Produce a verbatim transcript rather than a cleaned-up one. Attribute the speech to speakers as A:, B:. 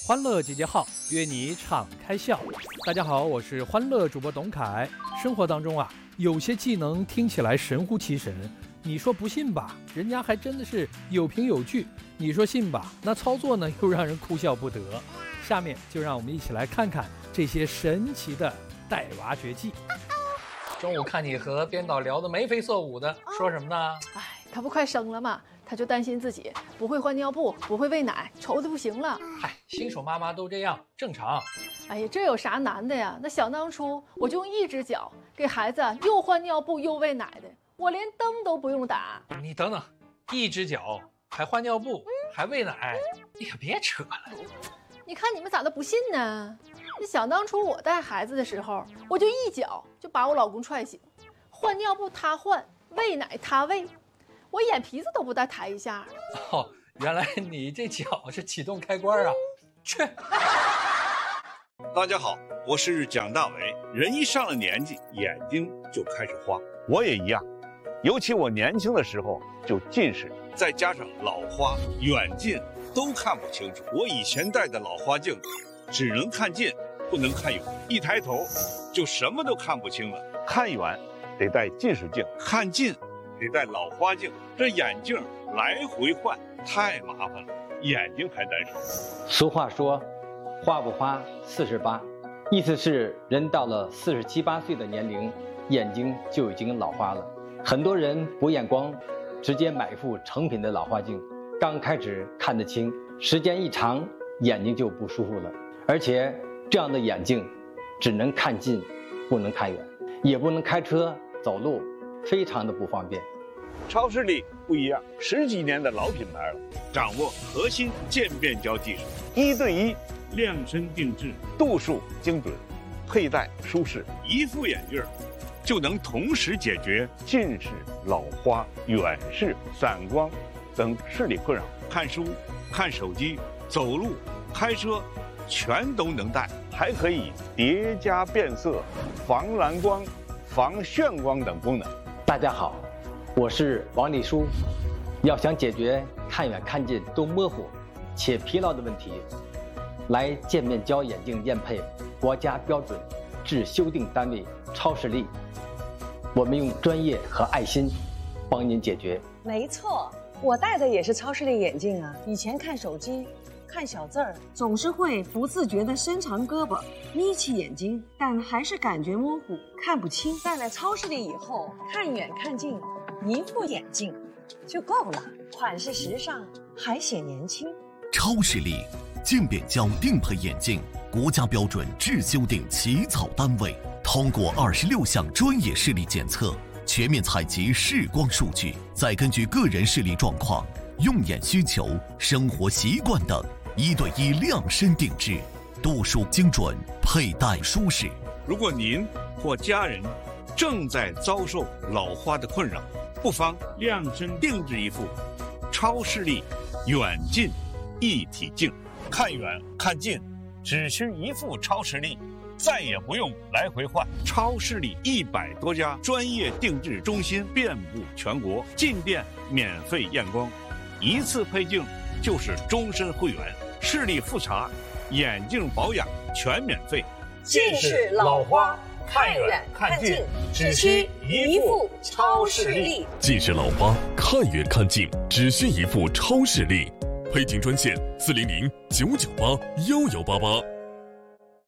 A: 欢乐集结号，约你敞开笑。大家好，我是欢乐主播董凯。生活当中啊，有些技能听起来神乎其神，你说不信吧，人家还真的是有凭有据；你说信吧，那操作呢又让人哭笑不得。下面就让我们一起来看看这些神奇的带娃绝技。中午看你和编导聊得眉飞色舞的，说什么呢？
B: 哎，他不快生了吗？他就担心自己不会换尿布，不会喂奶，愁得不行了。
A: 嗨，新手妈妈都这样，正常。
B: 哎呀，这有啥难的呀？那想当初我就用一只脚给孩子又换尿布又喂奶的，我连灯都不用打。
A: 你等等，一只脚还换尿布，嗯、还喂奶，你可别扯了。
B: 你看你们咋都不信呢？那想当初我带孩子的时候，我就一脚就把我老公踹醒，换尿布他换，喂奶他喂。我眼皮子都不带抬一下。
A: 哦，原来你这脚是启动开关啊！去。
C: 大家好，我是蒋大为。人一上了年纪，眼睛就开始花，我也一样。尤其我年轻的时候就近视，再加上老花，远近都看不清楚。我以前戴的老花镜子，只能看近，不能看远，一抬头就什么都看不清了。看远得戴近视镜，看近得戴老花镜，这眼镜来回换太麻烦了，眼睛还难受。
D: 俗话说，花不花四十八，意思是人到了四十七八岁的年龄，眼睛就已经老花了。很多人补眼光，直接买副成品的老花镜，刚开始看得清，时间一长，眼睛就不舒服了。而且这样的眼镜只能看近，不能看远，也不能开车走路，非常的不方便。
C: 超视力不一样，十几年的老品牌了，掌握核心渐变焦技术，一对一量身定制，度数精准，佩戴舒适，一副眼镜就能同时解决近视、老花、远视、散光等视力困扰。看书、看手机、走路、开车，全都能戴，还可以叠加变色、防蓝光、防眩光等功能。
D: 大家好，我是王立书。要想解决看远看近都模糊且疲劳的问题，来渐变焦眼镜验配国家标准制修订单位超视力，我们用专业和爱心帮您解决。
E: 没错，我戴的也是超视力眼镜啊。以前看手机看小字儿，总是会不自觉地伸长胳膊眯起眼睛，但还是感觉模糊，看不清。戴了超视力以后，看远看近一副眼镜就够了，款式时尚还显年轻。
F: 超视力渐变焦定配眼镜，国家标准制修订起草单位，通过二十六项专业视力检测，全面采集视光数据，再根据个人视力状况、用眼需求、生活习惯等，一对一量身定制，度数精准，佩戴舒适。
C: 如果您或家人正在遭受老花的困扰，不妨量身定制一副超视力远近一体镜，看远看近只需一副超视力，再也不用来回换。超视力一百多家专业定制中心遍布全国，进店免费验光，一次配镜就是终身会员，视力复查、眼镜保养全免费。
E: 近视老花看远看近只需一副超视力。
G: 近视老花看远看近只需一副超视力，配镜专线四零零九九八幺幺八八。